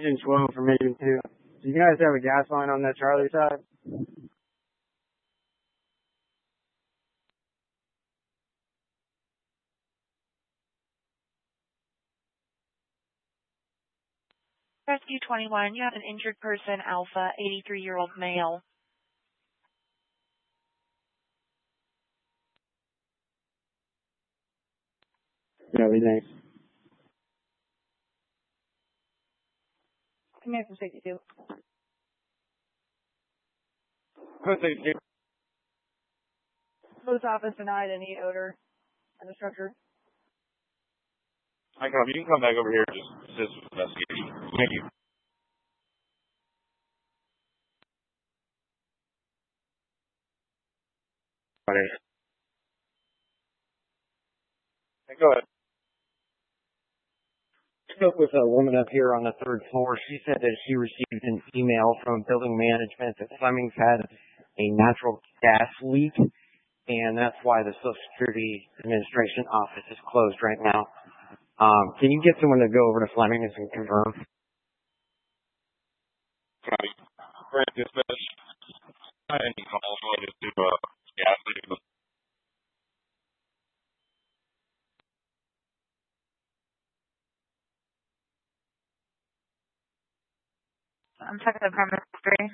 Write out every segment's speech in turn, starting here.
Engine 12 from Engine 2. Do you guys have a gas line on that Charlie side? Rescue 21, you have an injured person, Alpha, 83-year-old male. Yeah, thanks. American 62. Post office denied any odor in the structure. Hi, Tom. You can come back over here and just assist with the investigation. Thank you. Hey, go ahead. I spoke with a woman up here on the third floor. She said that she received an email from building management that Fleming's had a natural gas leak, and that's why the Social Security Administration office is closed right now. Can you get someone to go over to Fleming's and confirm? Brand dispatch. Any calls related to gas leak? I'm checking the premise history.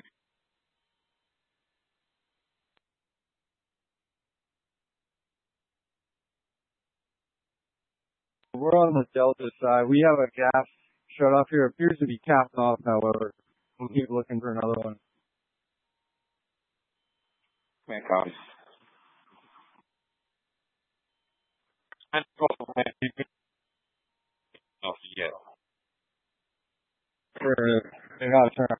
We're on the Delta side. We have a gas shut off here. It appears to be capped off, however. We'll keep looking for another one. Man, copy. And oh, yeah. They gotta turn